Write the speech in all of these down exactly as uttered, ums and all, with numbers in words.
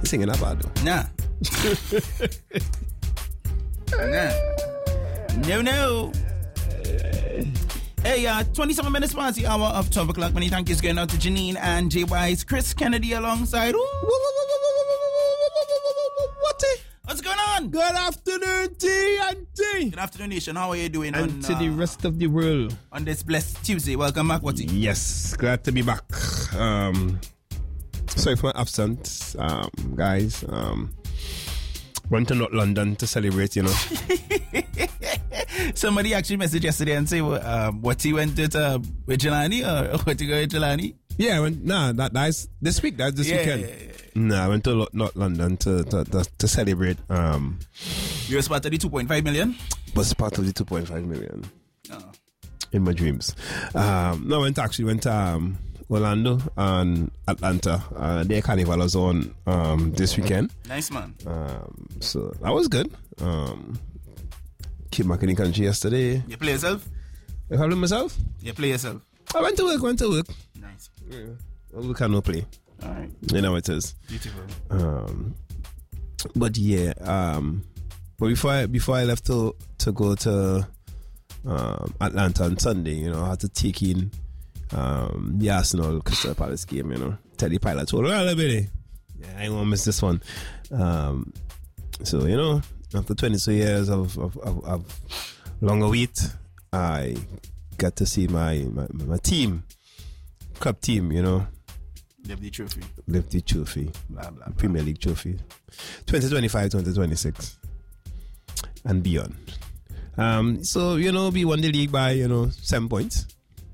Singing that bad though. Nah. nah. No, no. Hey, uh, twenty-seven minutes past the hour of twelve o'clock. Many thank yous going out to Janine and J Y's Chris Kennedy alongside. Ooh, what? What's going on? Good afternoon, T and T. Good afternoon, nation. How are you doing? And on, to uh, the rest of the world. On this blessed Tuesday. Welcome back, Watty. Yes, glad to be back. Um, sorry for my absence, um, guys. Um, went to North London to celebrate, you know. Somebody actually messaged yesterday and say, um, what he went to uh, with Jelani or what you go with Jelani? Yeah, I went, nah, that, that's this week. That's this yeah, weekend. Yeah, yeah. Nah, I went to North London to to, to, to celebrate. Um, you were part of the two point five million? Was part of the two point five million. Oh. In my dreams. Um, no, I went to, actually went to um, Orlando and Atlanta. Uh, their carnival was on um, this weekend. Nice, man. Um, so that was good. Um, came back in the country yesterday. You play yourself? I have myself? You play yourself? I went to work, went to work. Nice. Yeah. We cannot play. All right. You know it is. Beautiful. Um, but yeah, um, but before I, before I left to, to go to um, Atlanta on Sunday, you know, I had to take in um, the Arsenal Crystal Palace game, you know. Tell the pilot, told well, baby, yeah, I ain't gonna miss this one. Um, so, you know, after twenty-two years of, of, of, of longer wait, I got to see my, my, my team, club team, you know. Lift the trophy. Lift the trophy. Blah, blah, blah. Premier League trophy. twenty twenty-five, twenty twenty-six. And beyond. Um, so, you know, we won the league by, you know, seven points.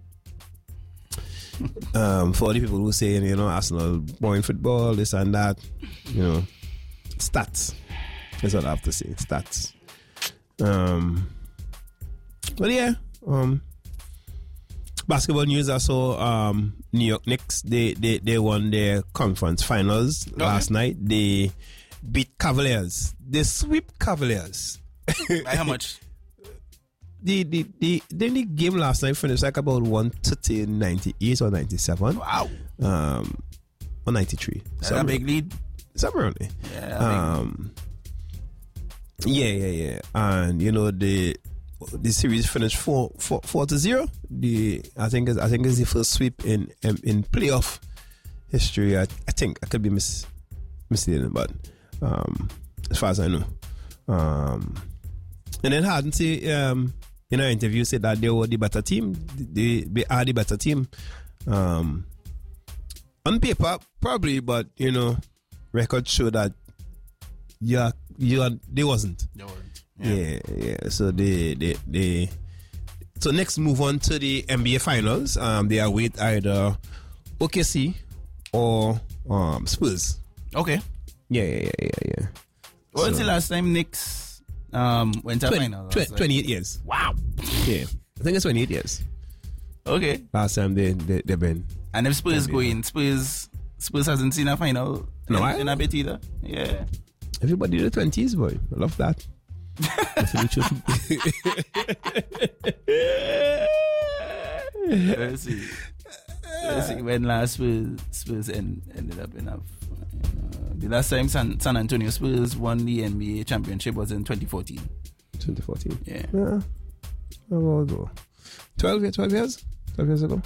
um, for all the people who say, you know, Arsenal boring football, this and that, you know, stats. That's what I have to say. Stats. Um, but yeah, um, basketball news. I saw um, New York Knicks. They, they they won their conference finals okay. last night. They beat Cavaliers. They sweep Cavaliers. By how much? The the the then the game last night finished like about one thirty ninety-eight or ninety-seven. Wow. Um, or ninety-three. That's a big lead. Somewhere only. Yeah. Um. Yeah, yeah, yeah. And you know the. The series finished four, four, four to zero. The I think I think it's the first sweep in in, in playoff history. I, I think I could be mis misleading, but um, as far as I know, um, and then Harden say um, in an interview said that they were the better team. They they are the better team. Um, on paper, probably, but you know, records show that yeah, you are, they wasn't. They weren't. Yeah. yeah, yeah. So they, they, they. So next, move on to the N B A Finals. Um, they are with either O K C or um Spurs. Okay. Yeah, yeah, yeah, yeah, yeah. When was so, the last time Knicks um went to twenty, finals? tw- like... Twenty-eight years. Wow. Yeah, I think it's twenty-eight years. Okay. Last time they they they been. And if Spurs go in, Spurs Spurs hasn't seen a final. No, in, I in a bit either. Yeah. Everybody in the twenties, boy. I love that. Let's see. Let's see when last Spurs, Spurs end, ended up in a. Uh, the last time San, San Antonio Spurs won the N B A championship was in twenty fourteen. twenty fourteen. Yeah. Yeah. How long ago? Twelve years. Twelve years. Twelve years ago.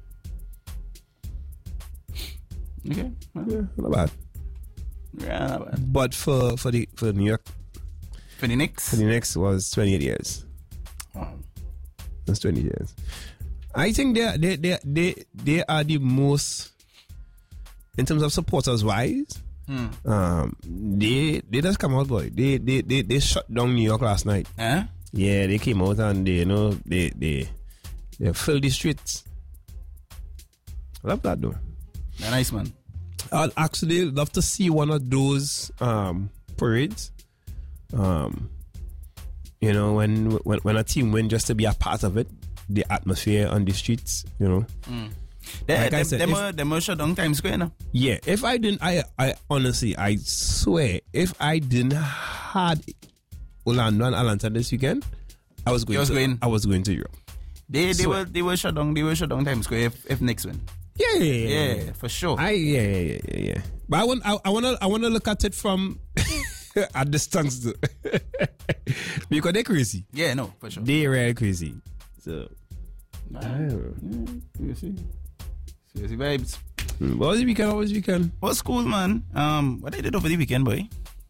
Yeah. Okay. Well, yeah, not bad. Yeah, not bad. But for for the for New York. For the Knicks? For the Knicks was twenty-eight years. Wow. That's twenty years. I think they they they they they are the most in terms of supporters wise. Hmm. Um, they they just come out, boy. They they they, they shut down New York last night. Huh? Yeah, they came out and they you know they they they filled the streets. I love that though. They're nice, man. I'd actually love to see one of those um parades. Um, you know, when, when when a team win, just to be a part of it, the atmosphere on the streets, you know. Mm. They, like they, I said, they, if, were, they were shut down Times Square now. Yeah, if I didn't, I I honestly, I swear, if I didn't had Orlando and Atlanta this weekend, I was going. was to, going. I was going to Europe. They they were they were shut down. They were shut down Times Square if, if Knicks win. Yeah, yeah, yeah, yeah, yeah, for sure. I yeah, yeah, yeah, yeah. But I want, I, I want to, I want to look at it from a distance, because they're crazy. Yeah, no, for sure. They're really crazy. So, Nah, yeah, you see, seriously vibes. mm, what was the weekend? What was the weekend? What's cool, man? Um, what I did over the weekend, boy?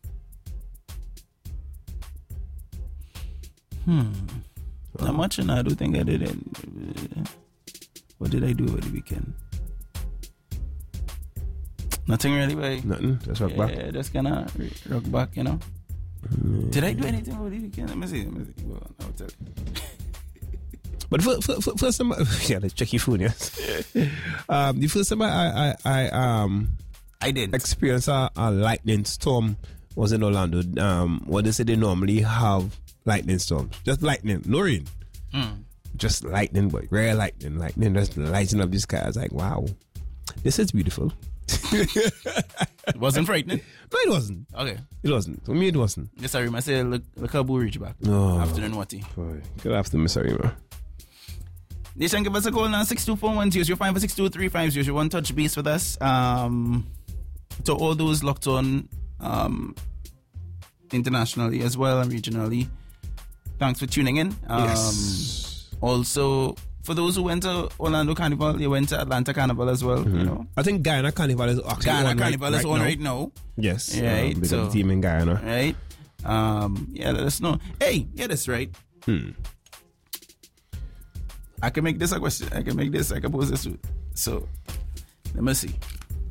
Hmm. Oh. Not much, and I do think I did it. Uh, What did I do over the weekend? Nothing really, boy. Nothing. Just rock Yeah, back. just kind of rock back, you know. Mm. Did I do anything over the weekend? Let me see. Let me see. Well, I'll tell you. But for, for, for, first time, yeah, let's check your phone. Yes. um, the first time I, I, I um I did. experienced a, a lightning storm was in Orlando. Um, what they say they normally have lightning storms, just lightning, no rain. Mm. Just lightning, but rare lightning, lightning just lighting up the sky. I was like, wow, this is beautiful. It wasn't frightening. No, it wasn't. Okay. It wasn't. For me, it wasn't. Yes, sorry, I said look, look how Boo reach back. Oh. Afternoon, Watty. Boy, good afternoon, Miss Arima. Nation, give us a call now, six two four one zero zero five six two three five zero zero one. Touch base with us. Um, to all those locked on um, internationally as well and regionally, thanks for tuning in. Um, Yes. Also, for those who went to Orlando Carnival, they went to Atlanta Carnival as well. Mm-hmm. You know, I think Guyana Carnival is actually Guyana on Carnival right, is right on now. right now. Yes. Right, Um, so- the team in Guyana. Right? Um, yeah, let us know. Hey, yeah, that's right. Hmm. I can make this a question. I can make this. I can pose this. So, let me see.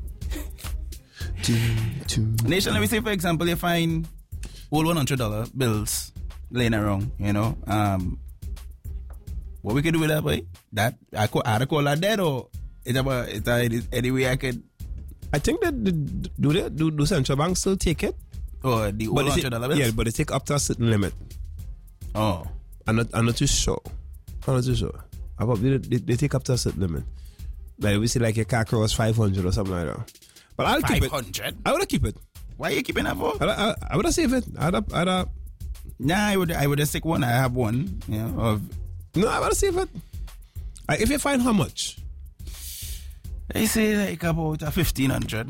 Nation, let me say, for example, you find all one hundred dollar bills laying around, you know. Um, what we could do with that, boy? That, I call, I call that dead, or it's about, it's a, any way I could, I think that the, do they do, do central banks still take it? or the all But they hundred take, dollar bills? yeah, but they take up to a certain limit. Oh. I'm not. I'm not too sure. I'm not too sure. I probably they, they take up to a certain limit. Like we say, like your car costs five hundred or something like that. But I'll keep five it. hundred? I would keep it. Why are you keeping that for? I, I, I would save it. I'd, I'd, I'd, Nah, I would I would just take one. I have one, you know, of, no, I would save it. Like, if you find how much, they say like about a fifteen hundred.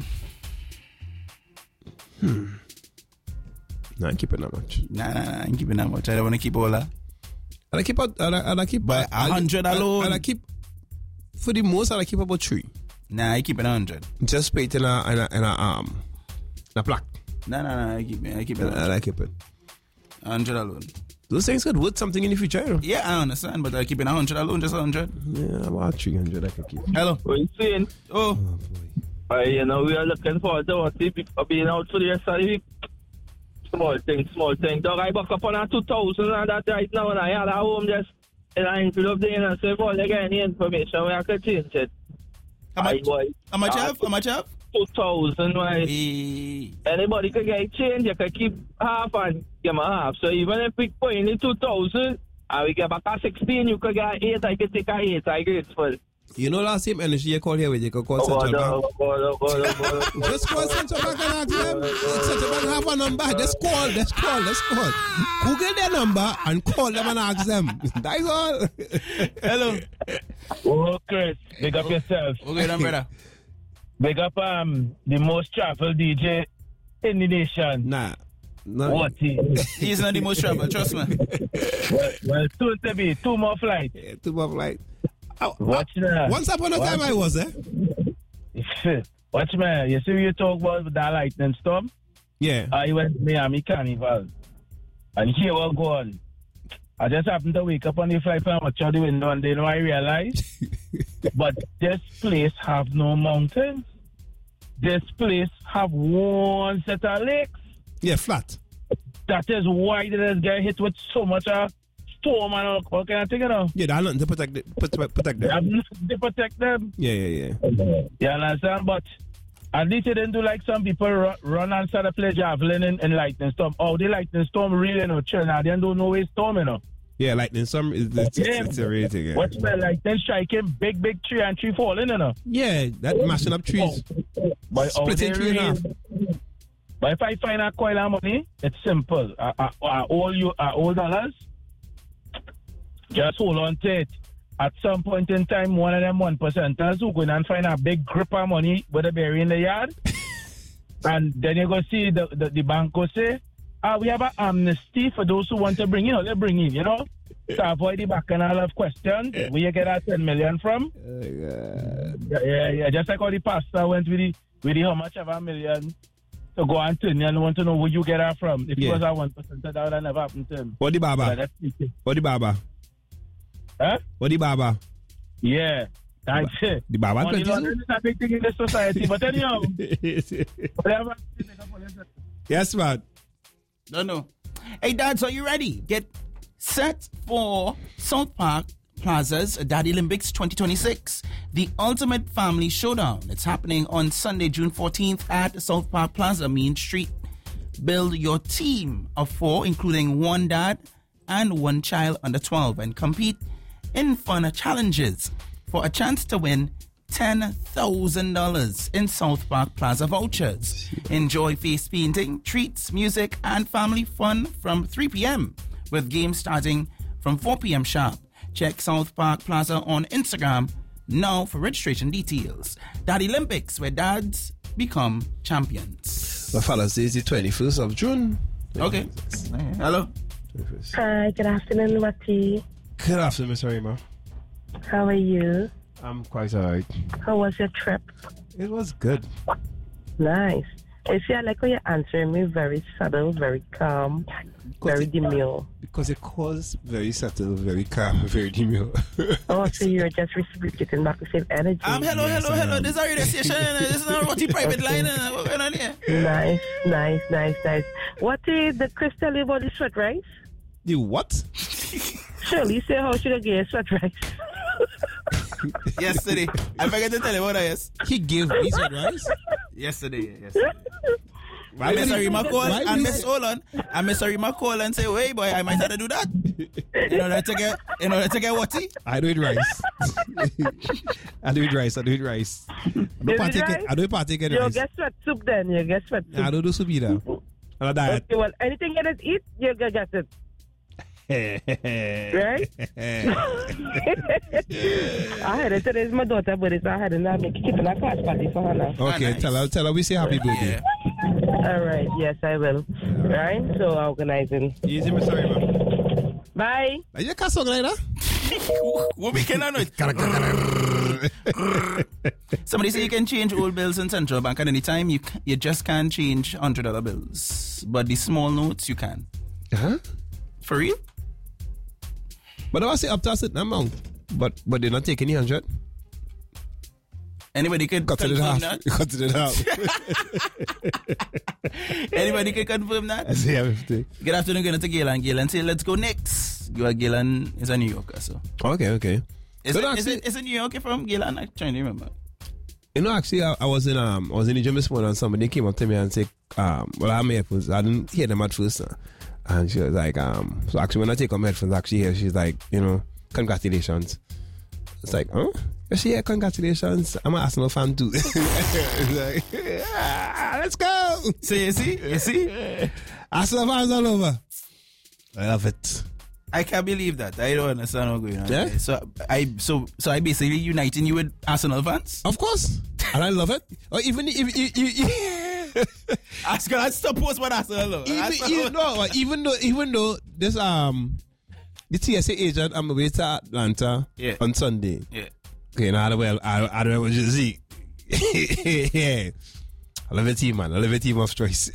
no, I keep it that much. Nah, nah, nah, I'm keeping that much. I don't want to keep all that. And I keep out. And I, and I keep. But a hundred alone? And I keep. For the most, I keep about three. Nah, I keep it a hundred. Just pay it in a in a, in a um, in a plaque. Nah, nah, nah, I keep it. I keep it And, and I keep it. a hundred alone. Those things could worth something in the future, you know? Yeah, I understand, but I keep it a hundred alone, just a hundred. Yeah, about three hundred I can keep. Hello. What you saying? Oh, Oh boy. Uh, you know, we are looking forward to what we are being out for the rest of the week. Small thing, small thing. Dog, I buck up on a two thousand and that right now, and I had a home just in an envelope there, and say, well, they get any information, we have to change it. how much? Aye, boy. How much Uh, have? How much have? two thousand, right? Eh, Anybody could get change, you can keep half and give me half. So even if we put in the two thousand, and we get back a sixteen, you could get eight, I could take a eight, I grateful. You know that same energy you call here with you could call Oh, God, Central oh, Bank. God, oh, God, oh, God. Just call Central Bank and ask them. Central Bank have a number. Just call. Just call. Just call. Google their number and call them and ask them. That's all. hello. Oh, Chris, big up yourself. Okay, then, brother. Big up um the most traveled D J in the nation. Nah. No. What he? He's not the most trouble, trust me. well, well, soon to be two more flights. Yeah, too much like. I- Watch that. Once upon a Watch time I was there. Watch man, you see you talk about that lightning storm? Yeah. I went to Miami Carnival. And here we go on. I just happened to wake up on the flight and watch out the window and then I realized but this place have no mountains. This place have one set of lakes. Yeah, flat. That is why they just get hit with so much uh, storm and all, all kind of thing, you know. Yeah, that's nothing to protect, the, protect, protect They have them. nothing to protect them. Yeah, yeah, yeah. You understand? But at least they didn't do like some people run, run and start to play javelin in, in lightning storm. Oh, the lightning storm really no chill now. They don't know where it's storm, you know. Yeah, lightning storm is it's, it's, Yeah. it's a real thing. Yeah. What's the lightning striking big, big tree and tree falling, you know. Yeah, that mashing up trees. But how Split they in three and really- But if I find a coil of money, it's simple. I, I, I all you, I all dollars. Just hold on to it. At some point in time, one of them one percenters who go and find a big grip of money with a berry in the yard, And then you go see the, the, the bank go say, ah, we have an amnesty for those who want to bring in, or they bring in, you know? To avoid the bacchanal of questions, where you get that ten million from. Oh, God. Yeah, yeah, yeah. Just like how the pastor went with the, with the how much of a million to go and turn and want to know where you get that from. If Yeah. it was a one percent, that would have never happened to him. What the Yeah, Baba? that's it. What the Baba? Huh? What the Baba? Yeah. That's it. The Baba Money twenty-two? laundering is a big thing in the society. But anyhow, whatever. Yes, man. Don't know. Hey, dads, are you ready? Get set for South Park Plaza's Daddy Olympics twenty twenty-six, the ultimate family showdown. It's happening on Sunday, June fourteenth at South Park Plaza, Main Street. Build your team of four, including one dad and one child under twelve, and compete in fun challenges for a chance to win ten thousand dollars in South Park Plaza vouchers. Enjoy face painting, treats, music, and family fun from three p.m. with games starting from four p.m. sharp. Check South Park Plaza on Instagram now for registration details. Daddy Olympics, where dads become champions. My father says the twenty-first of June. Okay. Hello. twenty-first. Hi, good afternoon, Wati. Good afternoon, Miss Rima. How are you? I'm quite alright. How was your trip? It was good. Nice. You see, I like how you're answering me very subtle, very calm, very demure. Because it calls very subtle, very calm, very demure. Oh, so you're just reciprocating back the same energy. Um, hello, Yes, hello, I hello. am. This is our radio station. This is not Rotty private line. uh, What's going on here? Nice, nice, nice, nice. What is the crystal about the sweat rice? The what? Shirley, say how should I get sweat rice? Yesterday. I forgot to tell you what I yes. He gave me some rice? Yesterday, yesterday. Why And Miss would he- Arima call why and would Miss he- hold on. And Miss Arima call and say, "Hey boy, I might have to do that." You know, let's get you know, let's get what he? I do it rice. I do it rice. I do it rice. I You don't do partake rice? in, I don't partake in You'll rice. get sweat soup then. You'll get sweat soup. I don't do soup either. On a diet. Okay, well, anything you just eat, you'll get it. Right? I had it today's my daughter, but it's I had it. I'm keeping a class party for her now. Okay, nice. tell her, tell her we say happy birthday. All right, yes, I will. Right? So organizing. Easy, Miss Arima. Bye. Are you a cat song like that? What we can know? Somebody say you can change old bills in central bank at any time. You c- you just can't change hundred dollar bills, but the small notes you can. Huh? For real? But I was say up to a certain amount. But but they're not taking the hundred. Anybody could Cut it in confirm half. that? Cut it in half. Anybody could confirm that? I say everything. Good afternoon, going to Galen. Galen say, let's go next. You are Galen is a New Yorker, so. Okay, okay. Is But it, is actually- it, is it New Yorker from Galen? I'm trying to remember. You know, actually, I, I was in um, I was in the gym this morning, and somebody came up to me and said, um, "Well, I have my headphones. I didn't hear them at first." Uh, and she was like, um, "So actually, when I take off my headphones, actually, here she's like, you know, congratulations." It's like, huh? She yeah, congratulations. I'm an Arsenal fan too. It's like, yeah, let's go. So you see, you see, Arsenal fans all over. I love it. I can't believe that. I don't understand what's going on. Yeah? there. So I, so, so I basically uniting you with Arsenal fans. Of course, and I love it. Or even if you, you, you Ask her, stop post what Arsenal. Though. even, Arsenal- even, no, even though even though this um the T S A agent I'm away to Atlanta Yeah. on Sunday. Yeah. Okay, now well I I don't know what you see. Yeah. I love a team, man. I love a team of choice.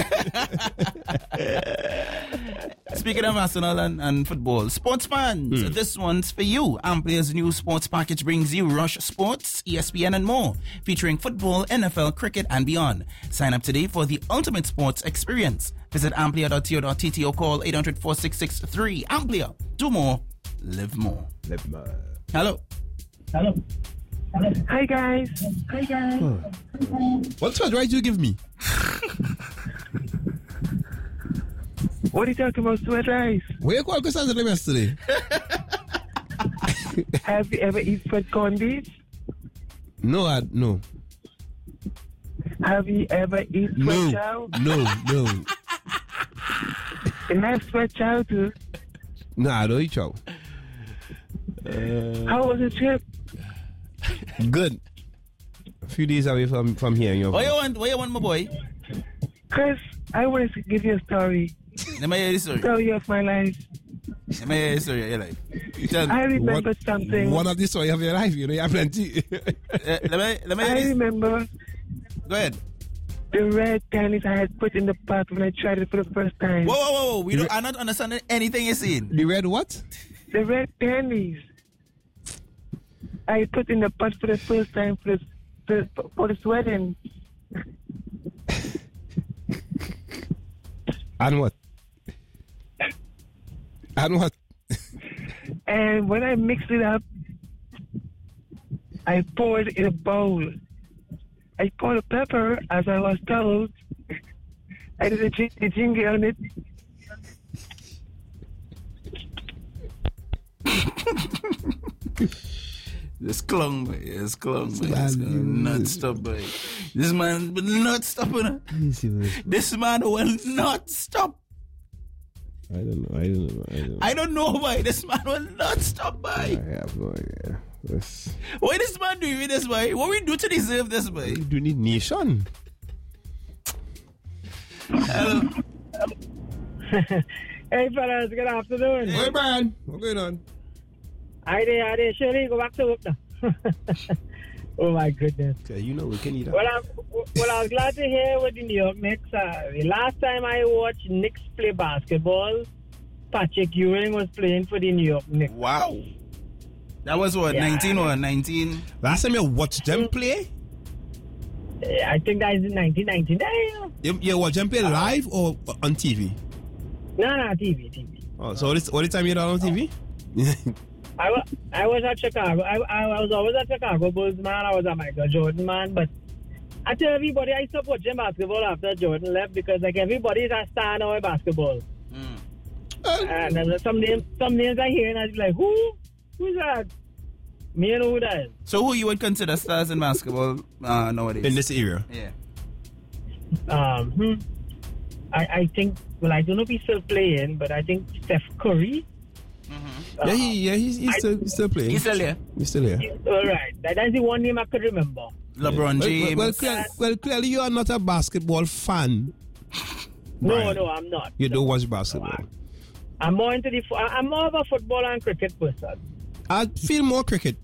Speaking of Arsenal and, and football, sports fans, Hmm. this one's for you. Amplia's new sports package brings you Rush Sports, E S P N, and more, featuring football, N F L, cricket, and beyond. Sign up today for the ultimate sports experience. Visit amplia dot co dot t t or call eight hundred, four six six, three. Amplia. Do more, live more. Hello. Hello. Hi, guys. Hi, guys. What sweat right you give me? What are you talking about, sweat rice? Where you call Cassandra them yesterday? Have you ever eaten sweat corned beef? No, I, no. Have you ever eaten sweat No. chow? No, no. Can I have sweat chow too? No, I don't eat chow. How was the trip? Good. A few days away from, from here. You know. What you want, what you want, my boy? Chris, I want to give you a story. Let me hear the story. Story of my life. Let me hear the story of your life. Tell me. I remember What- something. One of the story of your life, you know, you have plenty. Uh, let me, let me I hear this. remember Go ahead. the red pennies I had put in the pot when I tried it for the first time. Whoa, whoa, whoa, whoa. We don't, I'm not understanding anything you're saying. The red what? The red pennies I put in the pot for the first time for the, for, for this wedding. And what? And what? And when I mixed it up, I poured it in a bowl. I poured the pepper as I was told. I did a jingle jingle on it. This clung, boy. This clung, boy. Man, This you- clung not stop, boy. This man will not stop. boy. This man will not stop. I don't know. I don't know. I don't know. I don't know why this man will not stop, boy. I have no idea. This, Why this man doing with this, boy? What we do to deserve this, boy? you do need nation. Hello. Hey, fellas, good afternoon. Hey, Brian. What's going on? Hi there, hi there. Shirley, go back to work now. Oh, my goodness. Okay, you know we can eat that. Well, I'm, well, I was glad to hear with the New York Knicks. Uh, the last time I watched Knicks play basketball, Patrick Ewing was playing for the New York Knicks. Wow. That was what, Yeah. nineteen or nineteen? Last time you watched them play, Uh, I think that is in nineteen ninety-nine. you, you watch them play live or on T V? No, no, T V, T V. Oh, so all this all the time you're on T V? I, wa- I was at Chicago. I, I, I was always at Chicago Bulls, man. I was a Michael Jordan, man. But I tell everybody I stopped watching basketball after Jordan left because, like, everybody is a star now in basketball. And then some names, some names I hear, and I was like, who? Who's that? Me and who that is? So who you would consider stars in basketball uh, nowadays? In this area. Yeah. Um, hmm. I, I think, well, I don't know if he's still playing, but I think Steph Curry. Uh, Yeah, he, yeah, he's, he's, I- still, he's still playing. He's still here. He's still here. All right. That, that's the one name I could remember. LeBron Well, James. well, well, clear, well, clearly you are not a basketball fan. No, Brian. no, I'm not. You No. don't watch basketball. I'm more into the. fo- I- I'm more of a football and cricket person. I feel more cricket.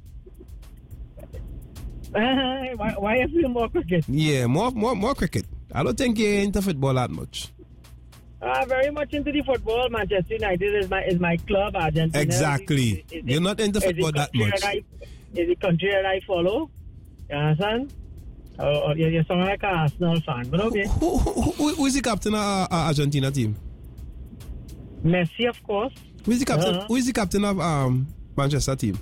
why, why you feel more cricket? Yeah, more, more, more cricket. I don't think you're into football that much. Uh, very much into the football. Manchester United is my is my club. Argentina. Exactly. Is- is- is- You're not into is the football that country much. I, is the country that I follow. You understand? Or, or you, you sound like an Arsenal fan, but okay. Who, who, who, who is the captain of our our Argentina team? Messi, of course, Who is the captain? Uh-huh. Who is the captain of um Manchester team?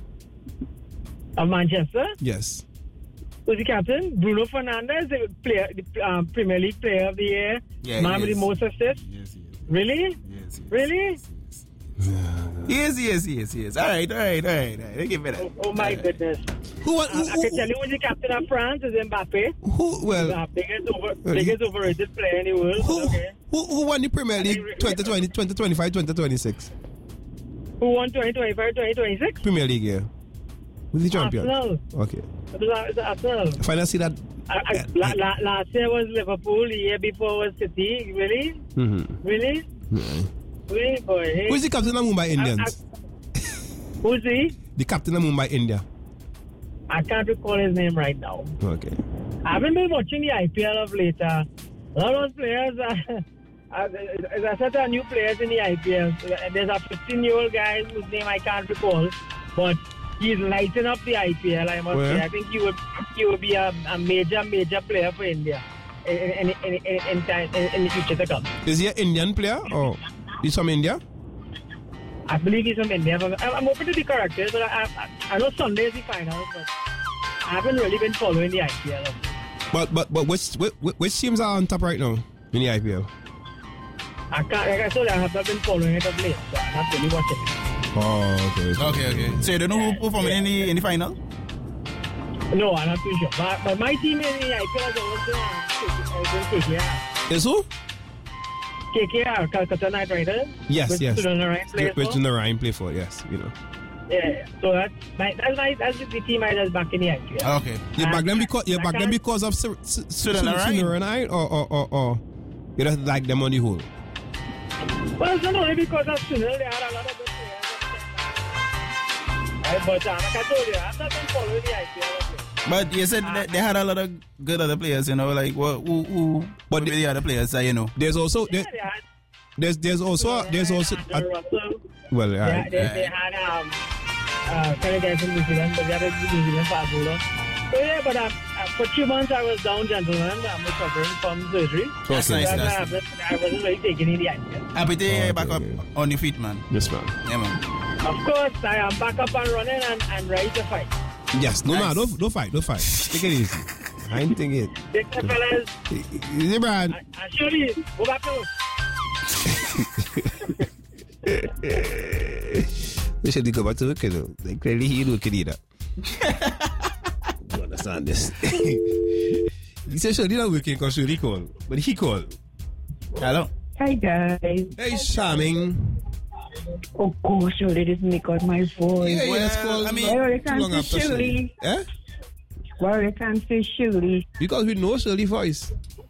of Manchester. Yes. Who's the captain? Bruno Fernandes, the player, the um, Premier League Player of the Year. Yeah, man he with the is. most assists. Yes, yes, Really? yes, yes. Really? Yes, yes, yes, yes. All right, all right, all right. All right. Give me that. Oh, oh my goodness. Who? I, Who? I can tell you who's the captain of France is Mbappe. who well, The biggest, over, biggest overrated player in the world. who, Okay. who, who won the Premier League twenty twenty, twenty twenty-five, twenty twenty-six? Who won twenty twenty-five, twenty twenty-six? Premier League, yeah. Who's the champion? Arsenal. Okay. It was, it was Arsenal. If I not see that. I, I, la, la, last year was Liverpool. The year before was City. Really? Mm-hmm. Really? Really, boy? Hey. Who is the captain of Mumbai Indians? I, I, who's he? the captain of Mumbai India. I can't recall his name right now. Okay. I haven't been watching the I P L of late. Uh, a lot of those players, uh, uh, as I said, there are new players in the I P L. There's a fifteen-year-old guy whose name I can't recall, but he's lighting up the I P L, I must Where? say. I think he would he would be a, a major, major player for India in, in, in, in, in, time, in, in the future to come. Is he an Indian player or he's from India? I believe he's from India. But I'm I'm open to the characters, but I, I, I know Sunday is the final, but I haven't really been following the I P L. But but but which which, which teams are on top right now in the I P L? I can't, like I told you, I have not been following it of late, so I'm not really watching it. Oh, okay. Okay, okay. So you don't know who performed in the in the final? No, I'm not too sure. But, but my team in the I P L has always been, uh, K K R. Is who? K K R, Calcutta Knight Riders. Yes, which yes. Sunil Narayan plays Which for. Narayan play for? Yes, you know. Yeah, yeah. So that's my, that's my, that's the team I was back in the I P L. Okay. You I- back them because you I back them can't- because of Sur- Sur- Sur- Sunil Narayan? Sunil Narayan or or or or You don't like them on the whole. Well, it's not only because of Sunil, they had a lot of good players. Right, but um, like I told you, I'm not going to follow the I P L. But you said they, they had a lot of good other players, you know, like what, who, who, but the, the other players that you know. There's also there, Yeah, had, there's there's also there's also uh, Russell. well, They, uh, they, they had um, uh, kind of guy from New Zealand, but they had a New Zealand fast bowler. So yeah, but um, uh, for two months I was down, gentlemen. I'm recovering from surgery. That's Okay. nice. So That's I, nice. I wasn't really taking any idea. Happy to hear you back up Okay. on your feet, man. yes, man. Yeah, man. Of course, I am back up and running and, and ready to fight. Yes, no, Nice. man, don't don't fight, don't fight. Take it easy. I ain't thinking Take care, fellas. it. Easy, Brad. And surely, go back to They should go back to work, you know. They clearly he do can either. You understand this? He said, "Sure, not working because Shirley called, but he called." Hello. Hi guys. Hey, charming. Oh gosh, surely this make out my voice. Yeah, yeah, it's Well, called. I mean- Why you too can't long say after Shirley? Eh? Why you can't say Shirley? Because we know Shirley voice.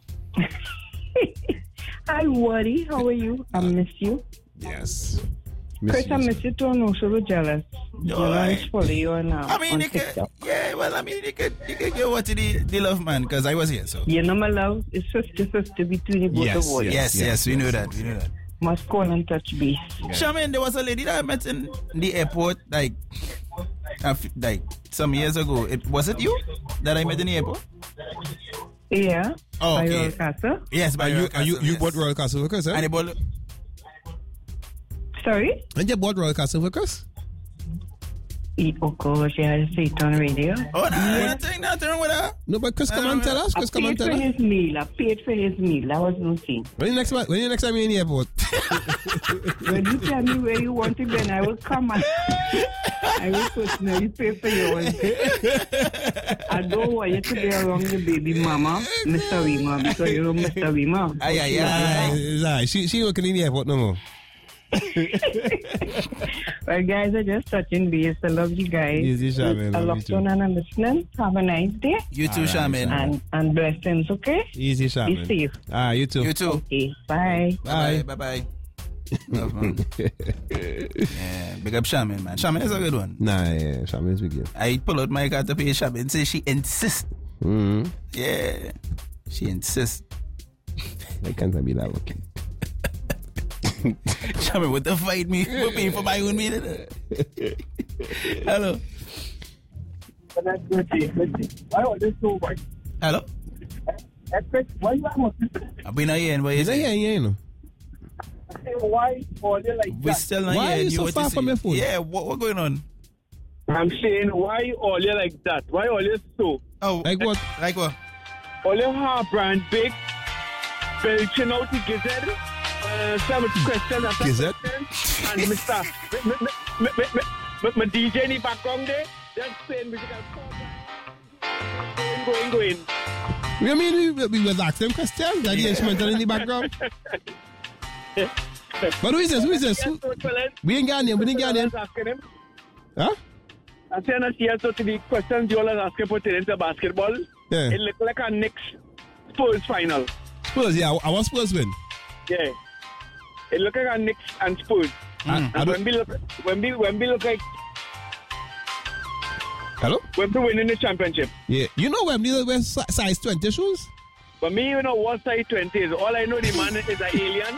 Hi Waddy, how are you? I miss you. Yes. Chris, I miss you too. I'm also jealous. No, Jealous I- for you on, uh, I mean, on you could, TikTok. yeah, well, I mean, you could, you could give what to the, the love man, because I was here, so. You know, my love, it's fifty-fifty between the both Yes, of us. Yes, yes, we knew that, we knew that. Must call and touch base. Charmaine, there was a lady that I met in the airport, like, a f- like some years ago. It was it you that I met in the airport? Yeah. Oh, By okay. Royal Castle. Yes, by Are you, Royal are you, Castle, you yes. bought Royal Castle for Chris, eh? And they bought, Sorry? And you bought Royal Castle for Chris? Eat, oh gosh, you had to say it on radio. oh, no, nothing, nothing wrong with her. No, but Chris, come and tell us. I Chris, come and paid tell for us. his meal. I paid for his meal. That was no thing. When you next time, when you next time you're in the airport? When you tell me where you want to be, then I will come and I will personally pay for yours. I don't want you to be around your baby mama, Mister Wima, because you know Mister Wima. Ay, ay, Yeah, ay. it's all right. She she working in the airport no more. Well, guys, I just touching base. I love you guys. Easy, Charmaine. I Love love you too. you and I'm listening. Have a nice day. You too, All right, Charmaine. And, and blessings, okay? Easy, Charmaine. Be safe. Ah, you too. You too. Okay, bye. Bye bye. Bye bye. Love, man. Yeah, big up Charmaine, man. Charmaine is a good one. Nah, yeah, Charmaine's big deal. I pull out my card to pay Charmaine. Say she insists. Mm-hmm. Yeah, she insists. I can't be that lucky. Charmaine, what the fight me for paying for my own meal? Hello. Why all this so much? Hello. Why you want I've been here, and what you Is that say? yeah, yeah, you know? why all you like We that? still not Why are hearing you so what far say. from your phone? Yeah, what what going on? I'm saying why all you like that? Why all you so? Oh, Like what? Like what? All you have brand big, belching out the gizzard, uh, some questions after Gizzard? questions, and Mister me, me, me, me, me, me, me D J in the background there, just playing musical going, going, going. You mean we, we was asking questions? That the instrumental in the background? But who is this? Who is this? Who? Yes, so, fellas, We ain't got name. We didn't got name. asking him. Huh? I said, yes, so to the questions you all are asking pertaining to basketball, Yeah. it looked like a Knicks Spurs final. Spurs, yeah. I was Spurs win. Yeah. It looked like a Knicks and Spurs. I, I And don't, when we look, when we, when we look like hello? when we winning the championship. Yeah. You know when we wear si- size twenty shoes? But me, you know what size twenty is. All I know, the man is an alien.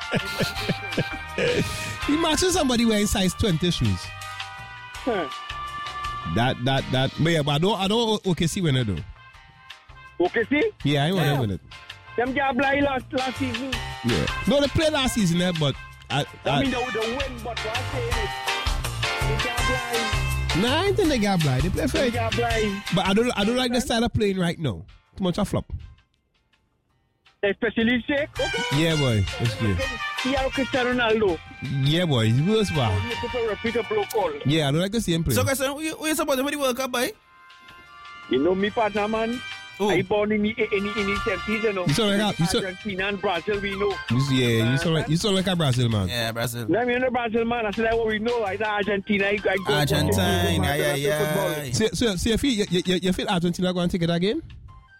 Imagine somebody wearing size twenty shoes. Huh. That, that, that. But yeah, but I don't, I don't O K C win it though. Okay, see? Yeah, I want to Yeah. win it. Them guys blind last, last season. Yeah. No, they played last season there, but I, I mean, I, the, the win, but what I'm saying is, they got blind. nah, I ain't think they got blind. They play They fair. got blind. But I don't, I don't like the style of playing right now. Too much a flop. Especially Shake. Okay. Yeah, boy. That's good. See how Cristiano Ronaldo. Yeah, boy. It's worse, wow. You put a repeat a blow call. Yeah, I don't like to see him play. So, guys, who you, who you supporting for the World Cup, boy? You know me, partner, man. Who? I born in the in the, in the seventies, you know. You sound like a- you sound- Argentina and Brazil, we know. You, yeah, you sound like you sound like a Brazil man. Yeah, Brazil. Let me know Brazil, man. I said that what we know. I said Argentina. I, I go Argentina, for- yeah, yeah, yeah. So, so, so you feel you, you, you feel Argentina going to take it again?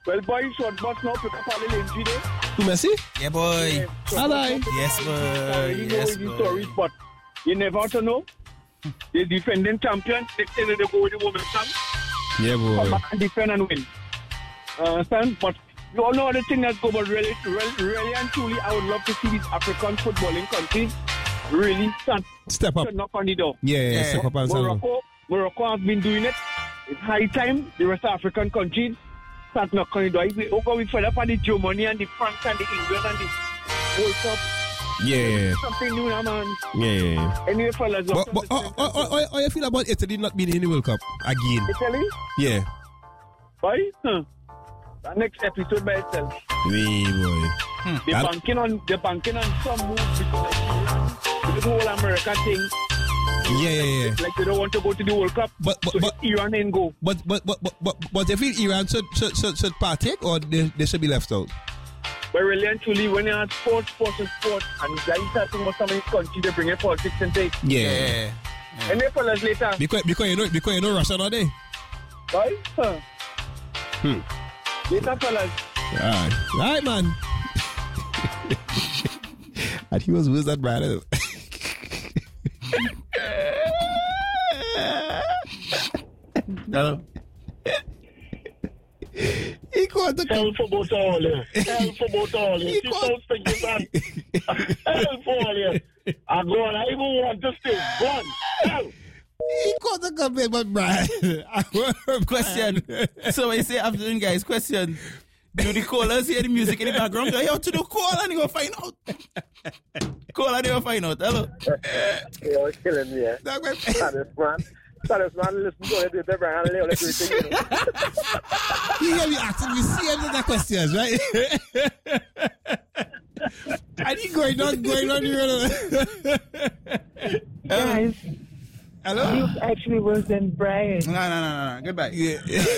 Well, boy, short bus now pick up all the lane today. To Messi? Yeah, boy. Hello. Yes, boy. You know Yes, the boy. stories, but you never want to know. The defending champion, they say that they go with the women's champ. Yeah, Come boy. back and defend and win. Understand? But you all know the thing that's go, but really, really, really and truly, I would love to see these African footballing countries really start Step up. to knock on the door. Yeah, yeah, Yeah. step up and stand up. Morocco, Morocco has been doing it. It's high time the rest of African countries start knocking on the door. We go we fed up on the Germany and the France and the England and the World Cup. Yeah, yeah, yeah. Something new now, man. Yeah, yeah, yeah. Anyway, fellas, But, but how, how, how, how you feel about Italy not being in the World Cup again? Italy, Yeah. boy, huh? The next episode by itself. Wee, boy. They're That- banking on they're banking on some moves because like, the whole America thing. Yeah, yeah, yeah. Like they don't want to go to the World Cup, But, but, so but, Iran ain't go. but, but, but, but, but, but they feel Iran should, should, should, should partake or they, they should be left out? But really and truly, when you have sports, sports and sports, and guys talking about some of these countries, they bring in politics and take. Yeah. Anyway, fellas, later. Because, because you know, because you know Russia now there. Bye. Huh. Hmm. Later, fellas. Alright. Alright, man. And he was worse than Brad. Hello. He called the Hell for both all you. Hell for both all you. He She called- sounds thinking that. Hell for all you. I go on. I even want to stay. Go on. Hell. He called the company, but Brad. Question. So when you say afternoon, guys, question. Do the callers hear the music in the background? Go, yo, to the call and you go find out. Call and you go find out. Hello. You're killing me, eh? That way- Saddest man. Saddest man, listen to it. Do it, Brian. Leo, let's do it. He hear me asking me same other questions, right? And he going on, going on. You know. Guys, Hello? Luke actually was in Brian. No, no, no, no, no. Goodbye. Yeah.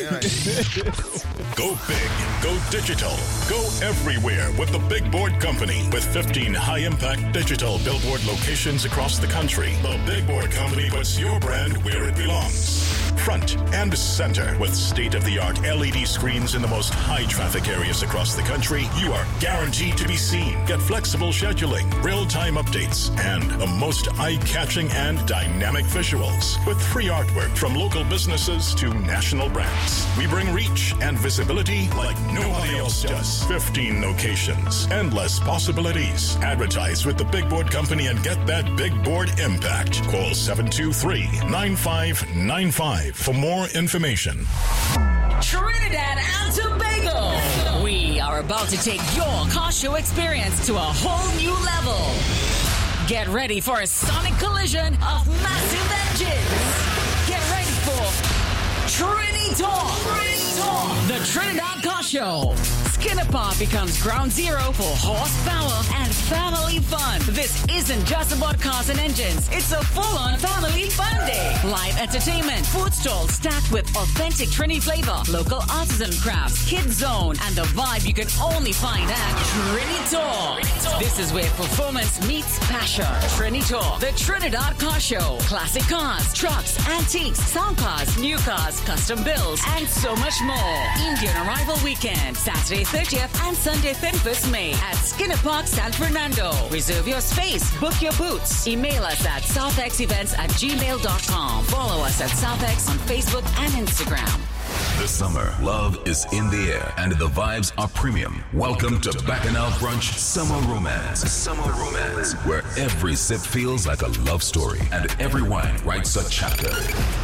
Go big, go digital, go everywhere with the Big Board Company. With fifteen high-impact digital billboard locations across the country, the Big Board Company puts your brand where it belongs. Front and center with state-of-the-art L E D screens in the most high-traffic areas across the country, you are guaranteed to be seen. Get flexible scheduling, real-time updates, and the most eye-catching and dynamic visuals with free artwork from local businesses to national brands. We bring reach and visibility like nobody else does. fifteen locations, endless possibilities. Advertise with the Big Board Company and get that big board impact. Call seven two three, nine five nine five for more information. Trinidad and Tobago. We are about to take your car show experience to a whole new level. Get ready for a sonic collision of massive engines. Get ready for Trinitor. Trinitor. The Trinidad Car Show. Skinner Park becomes ground zero for horsepower and family fun. This isn't just about cars and engines. It's a full-on family fun day. Live entertainment, food stalls stacked with authentic Trini flavor, local artisan crafts, kids zone, and the vibe you can only find at Trinitor. This is where performance meets passion. Trinitor, the Trinidad Car Show. Classic cars, trucks, antiques, sound cars, new cars, custom builds, and so much more. Indian Arrival Weekend, Saturday thirtieth and Sunday thirty-first May at Skinner Park, San Fernando. Reserve your space, book your booths. Email us at southexevents at gmail dot com. Follow us at SouthX on Facebook and Instagram. This summer, love is in the air and the vibes are premium. Welcome to Bacchanal Brunch Summer Romance. Summer Romance, where every sip feels like a love story and every wine writes a chapter.